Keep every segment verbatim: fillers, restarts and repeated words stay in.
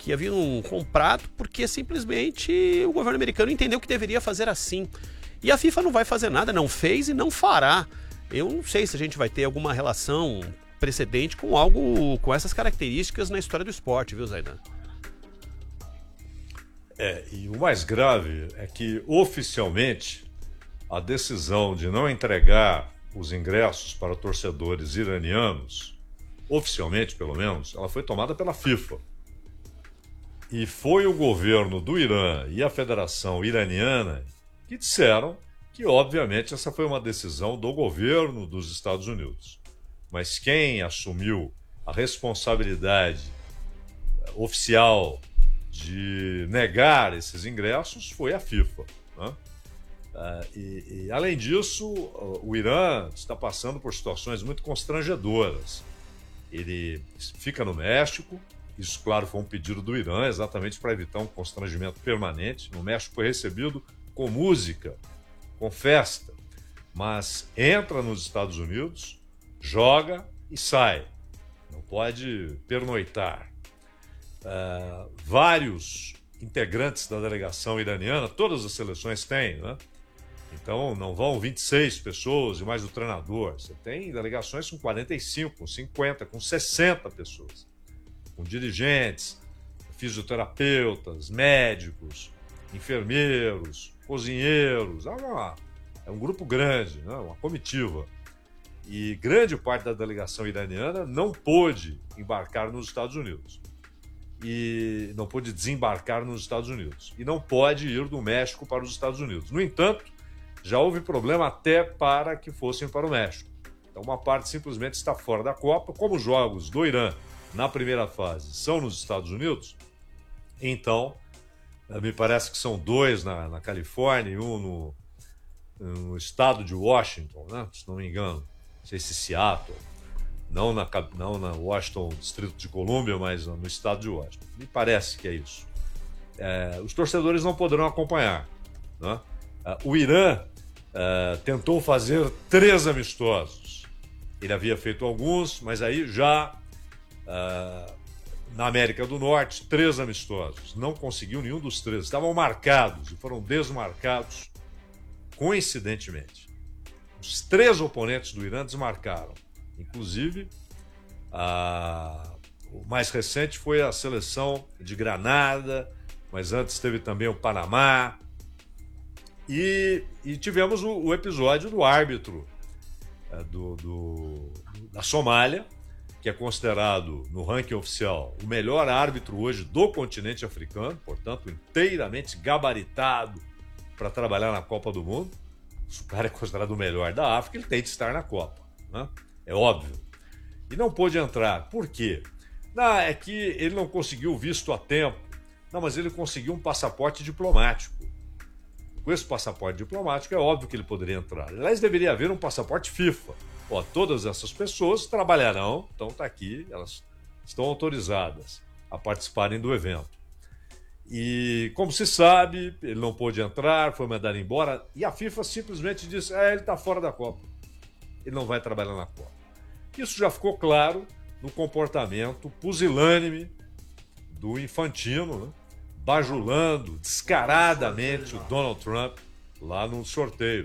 que haviam comprado porque simplesmente o governo americano entendeu que deveria fazer assim. E a FIFA não vai fazer nada, não fez e não fará. Eu não sei se a gente vai ter alguma relação precedente com algo com essas características na história do esporte, viu, Zaidan? É, e o mais grave é que, oficialmente, a decisão de não entregar os ingressos para torcedores iranianos, oficialmente pelo menos, ela foi tomada pela FIFA. E foi o governo do Irã e a Federação Iraniana que disseram que, obviamente, essa foi uma decisão do governo dos Estados Unidos. Mas quem assumiu a responsabilidade oficial de negar esses ingressos foi a FIFA, né? Uh, e, e, além disso, o Irã está passando por situações muito constrangedoras. Ele fica no México, isso, claro, foi um pedido do Irã, exatamente para evitar um constrangimento permanente. No México foi recebido com música, com festa, mas entra nos Estados Unidos, joga e sai. Não pode pernoitar. Uh, vários integrantes da delegação iraniana, todas as seleções têm, né? Então não vão vinte e seis pessoas e mais o treinador. Você tem delegações com quarenta e cinco, com cinquenta, com sessenta pessoas. Com dirigentes, fisioterapeutas, médicos, enfermeiros, cozinheiros. É, uma, é um grupo grande, né? Uma comitiva. E grande parte da delegação iraniana não pôde embarcar nos Estados Unidos. E não pôde desembarcar nos Estados Unidos. E não pode ir do México para os Estados Unidos. No entanto, já houve problema até para que fossem para o México. Então, uma parte simplesmente está fora da Copa. Como os jogos do Irã, na primeira fase, são nos Estados Unidos, então, me parece que são dois na, na Califórnia e um no, no estado de Washington, né? Se não me engano. Não sei se Seattle. Não na, não na Washington, Distrito de Colômbia, mas no estado de Washington. Me parece que é isso. É, os torcedores não poderão acompanhar, né? O Irã uh, tentou fazer três amistosos. Ele havia feito alguns, mas aí já uh, na América do Norte, três amistosos. Não conseguiu nenhum dos três. Estavam marcados e foram desmarcados coincidentemente. Os três oponentes do Irã desmarcaram. Inclusive, uh, o mais recente foi a seleção de Granada, mas antes teve também o Panamá. E, e tivemos o, o episódio do árbitro é, do, do, da Somália, que é considerado, no ranking oficial, o melhor árbitro hoje do continente africano, portanto, inteiramente gabaritado para trabalhar na Copa do Mundo. Se o cara é considerado o melhor da África, ele tem de estar na Copa, né? É óbvio. E não pôde entrar. Por quê? Não, é que ele não conseguiu visto a tempo. Não, mas ele conseguiu um passaporte diplomático. Com esse passaporte diplomático, é óbvio que ele poderia entrar. Aliás, deveria haver um passaporte FIFA. Ó, todas essas pessoas trabalharão, então está aqui, elas estão autorizadas a participarem do evento. E, como se sabe, ele não pôde entrar, foi mandado embora, e a FIFA simplesmente disse, é, ele está fora da Copa. Ele não vai trabalhar na Copa. Isso já ficou claro no comportamento pusilânime do Infantino, né? Bajulando descaradamente o Donald Trump lá no sorteio.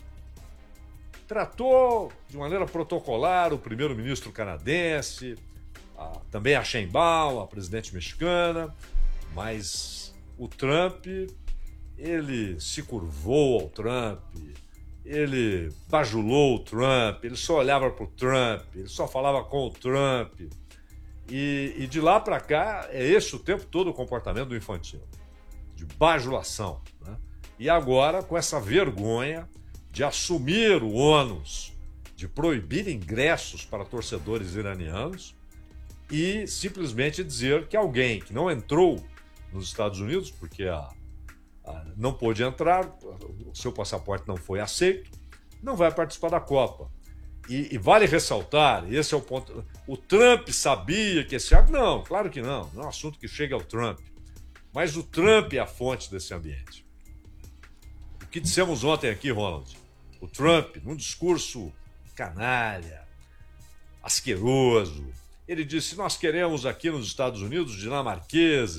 Tratou de maneira protocolar o primeiro-ministro canadense, a, também a Sheinbaum, a presidente mexicana, mas o Trump, ele se curvou ao Trump, ele bajulou o Trump, ele só olhava para o Trump, ele só falava com o Trump. E, e de lá para cá, é esse o tempo todo o comportamento do Infantino, de bajulação, né? E agora, com essa vergonha de assumir o ônus de proibir ingressos para torcedores iranianos e simplesmente dizer que alguém que não entrou nos Estados Unidos, porque a, a, não pôde entrar, o seu passaporte não foi aceito, não vai participar da Copa. E, e vale ressaltar, esse é o ponto, o Trump sabia que esse... Não, claro que não, não é um assunto que chega ao Trump. Mas o Trump é a fonte desse ambiente. O que dissemos ontem aqui, Ronald? O Trump, num discurso canalha, asqueroso, ele disse, nós queremos aqui nos Estados Unidos dinamarqueses,